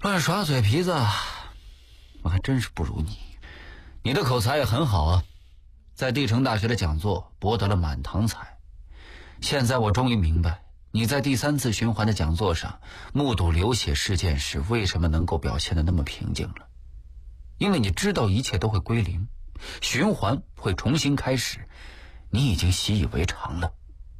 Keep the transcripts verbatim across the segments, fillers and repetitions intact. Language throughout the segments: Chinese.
乱耍嘴皮子，我还真是不如你。你的口才也很好啊，在帝城大学的讲座博得了满堂彩。现在我终于明白，你在第三次循环的讲座上目睹流血事件时为什么能够表现得那么平静了。因为你知道一切都会归零，循环会重新开始，你已经习以为常了。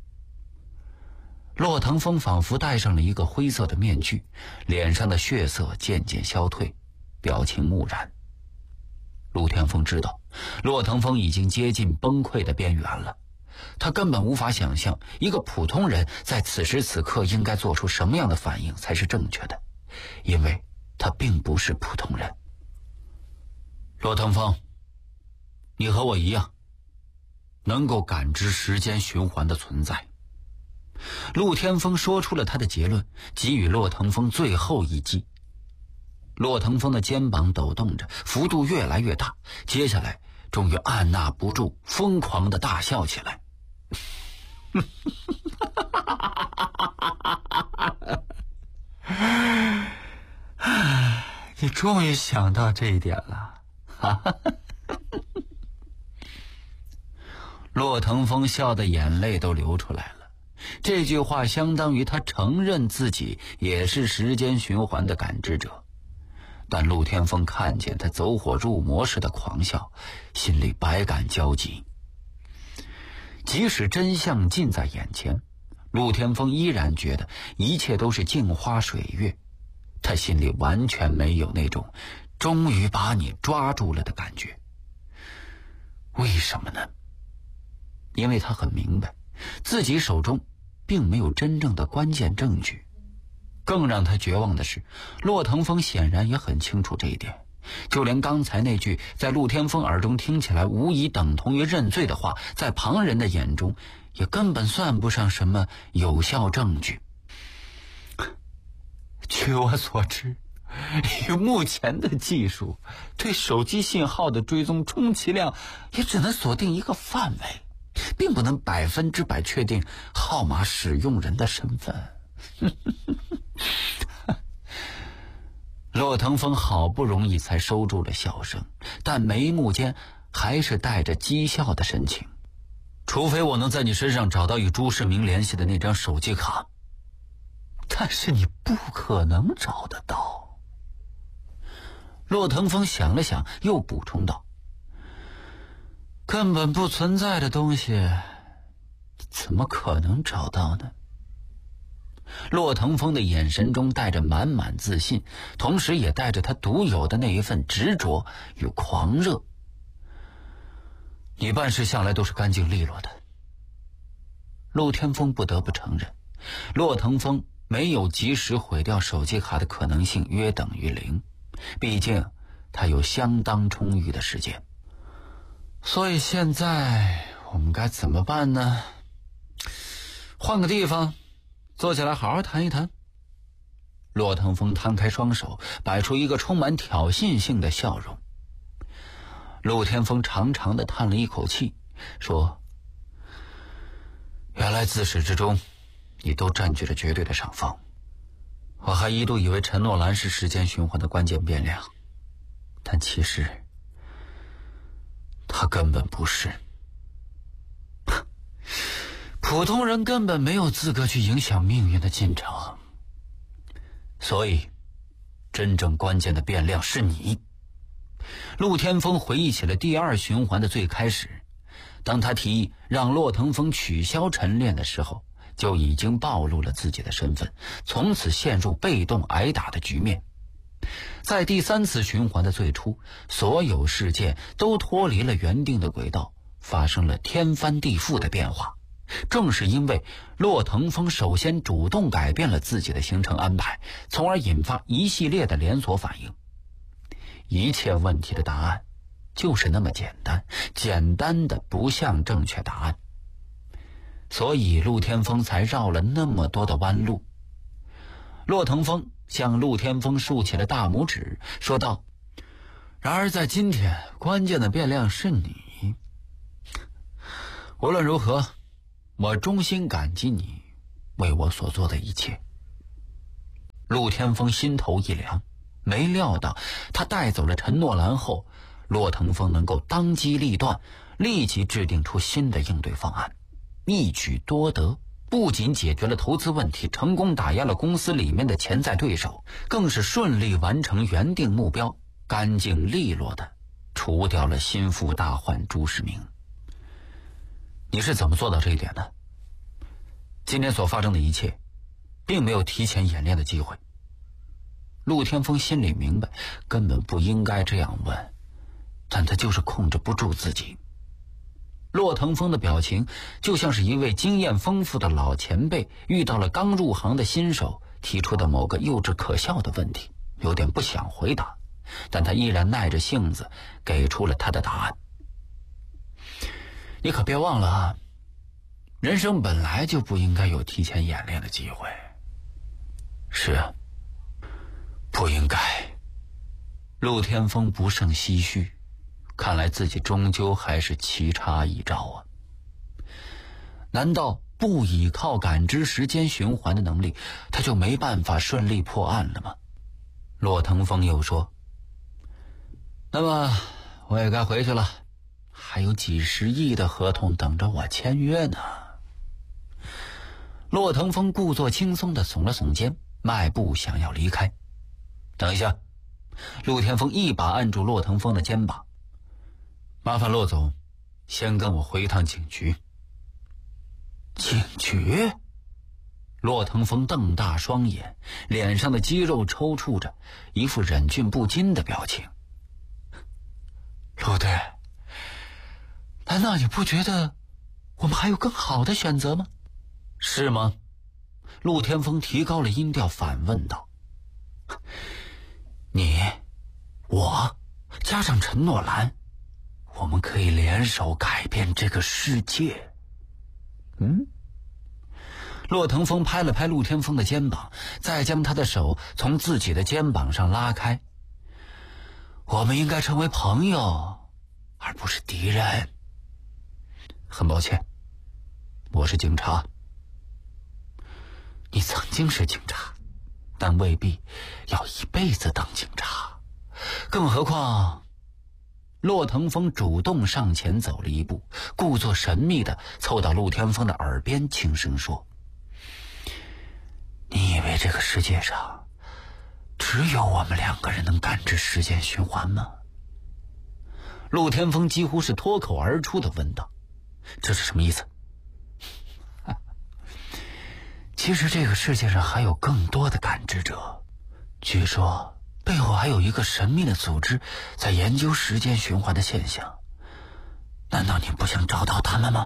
骆腾风仿佛戴上了一个灰色的面具，脸上的血色渐渐消退，表情木然。陆天风知道骆腾风已经接近崩溃的边缘了，他根本无法想象一个普通人在此时此刻应该做出什么样的反应才是正确的，因为他并不是普通人。骆腾风，你和我一样能够感知时间循环的存在。陆天风说出了他的结论，给予骆腾风最后一击。骆腾风的肩膀抖动着，幅度越来越大，接下来终于按捺不住，疯狂地大笑起来。你终于想到这一点了。骆腾风笑得眼泪都流出来了。这句话相当于他承认自己也是时间循环的感知者，但陆天风看见他走火入魔似的狂笑，心里百感交集。即使真相近在眼前，陆天风依然觉得一切都是镜花水月，他心里完全没有那种终于把你抓住了的感觉。为什么呢？因为他很明白自己手中并没有真正的关键证据。更让他绝望的是，骆腾风显然也很清楚这一点，就连刚才那句在陆天风耳中听起来无疑等同于认罪的话，在旁人的眼中也根本算不上什么有效证据。据我所知，以目前的技术，对手机信号的追踪充其量也只能锁定一个范围，并不能百分之百确定号码使用人的身份。骆腾风好不容易才收住了笑声，但眉目间还是带着讥笑的神情。除非我能在你身上找到与朱世明联系的那张手机卡，但是你不可能找得到。骆腾风想了想，又补充道：根本不存在的东西，怎么可能找到呢？骆腾风的眼神中带着满满自信，同时也带着他独有的那一份执着与狂热。你办事向来都是干净利落的。陆天风不得不承认，骆腾风没有及时毁掉手机卡的可能性约等于零，毕竟他有相当充裕的时间。所以现在我们该怎么办呢？换个地方坐起来好好谈一谈。骆腾风摊开双手，摆出一个充满挑衅性的笑容。陆天风长长的叹了一口气，说：原来自始至终你都占据了绝对的上风，我还一度以为陈诺兰是时间循环的关键变量，但其实他根本不是。普通人根本没有资格去影响命运的进程，所以真正关键的变量是你。陆天风回忆起了第二循环的最开始，当他提议让骆腾风取消晨练的时候，就已经暴露了自己的身份，从此陷入被动挨打的局面。在第三次循环的最初，所有事件都脱离了原定的轨道，发生了天翻地覆的变化。正是因为骆腾风首先主动改变了自己的行程安排，从而引发一系列的连锁反应。一切问题的答案就是那么简单，简单的不像正确答案。所以陆天风才绕了那么多的弯路。骆腾风向陆天风竖起了大拇指，说道：然而在今天，关键的变量是你。无论如何，我衷心感激你为我所做的一切。陆天风心头一凉， 没料到他带走了陈诺兰后，骆腾风能够当机立断，立即制定出新的应对方案，一举多得，不仅解决了投资问题，成功打压了公司里面的潜在对手，更是顺利完成原定目标，干净利落的除掉了心腹大患朱世明。你是怎么做到这一点的？今天所发生的一切并没有提前演练的机会。陆天风心里明白，根本不应该这样问，但他就是控制不住自己。骆腾风的表情就像是一位经验丰富的老前辈遇到了刚入行的新手提出的某个幼稚可笑的问题，有点不想回答，但他依然耐着性子给出了他的答案。你可别忘了啊，人生本来就不应该有提前演练的机会。是啊，不应该。陆天风不胜唏嘘，看来自己终究还是棋差一招啊。难道不依靠感知时间循环的能力，他就没办法顺利破案了吗？骆腾风又说，那么我也该回去了，还有几十亿的合同等着我签约呢。骆腾风故作轻松地耸了耸肩，迈步想要离开。等一下，陆天风一把按住骆腾风的肩膀，麻烦骆总先跟我回一趟警局。警局？骆腾风瞪大双眼，脸上的肌肉抽搐着，一副忍俊不禁的表情。陆队，难道你不觉得我们还有更好的选择吗？是吗？陆天风提高了音调反问道。你我加上陈诺兰，我们可以联手改变这个世界。嗯？骆腾风拍了拍陆天风的肩膀，再将他的手从自己的肩膀上拉开。我们应该成为朋友，而不是敌人。很抱歉，我是警察。你曾经是警察，但未必要一辈子当警察。更何况，骆腾风主动上前走了一步，故作神秘地凑到陆天风的耳边轻声说，你以为这个世界上只有我们两个人能感知时间循环吗？陆天风几乎是脱口而出地问道，这是什么意思？其实这个世界上还有更多的感知者，据说背后还有一个神秘的组织在研究时间循环的现象。难道你不想找到他们吗？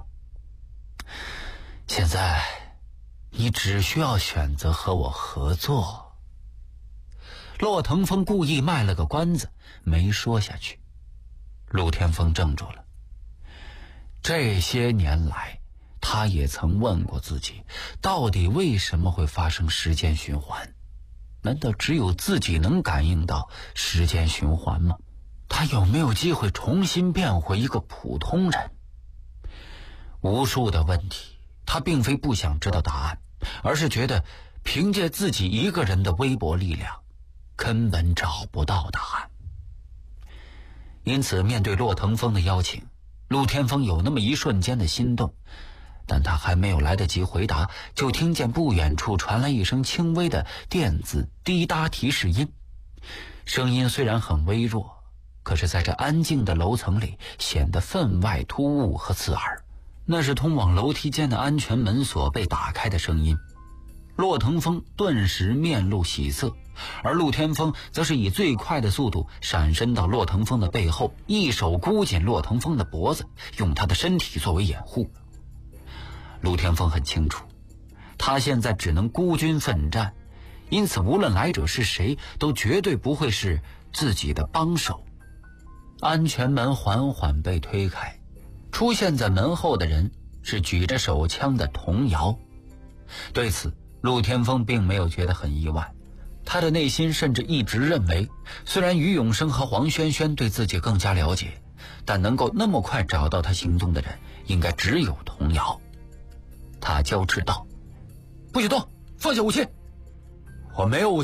现在你只需要选择和我合作。骆腾风故意卖了个关子，没说下去。陆天风怔住了。这些年来他也曾问过自己，到底为什么会发生时间循环？难道只有自己能感应到时间循环吗？他有没有机会重新变回一个普通人？无数的问题，他并非不想知道答案，而是觉得凭借自己一个人的微薄力量，根本找不到答案。因此面对骆腾风的邀请，陆天风有那么一瞬间的心动，但他还没有来得及回答，就听见不远处传来一声轻微的电子滴答提示音。声音虽然很微弱，可是在这安静的楼层里显得分外突兀和刺耳。那是通往楼梯间的安全门锁被打开的声音。骆腾风顿时面露喜色，而陆天风则是以最快的速度闪身到骆腾风的背后，一手箍紧骆腾风的脖子，用他的身体作为掩护。陆天风很清楚，他现在只能孤军奋战，因此无论来者是谁，都绝对不会是自己的帮手。安全门缓缓被推开，出现在门后的人是举着手枪的童瑶。对此陆天风并没有觉得很意外，他的内心甚至一直认为，虽然于永生和黄轩轩对自己更加了解，但能够那么快找到他行踪的人应该只有童瑶。他交织道，不许动，放下武器。我没有武器。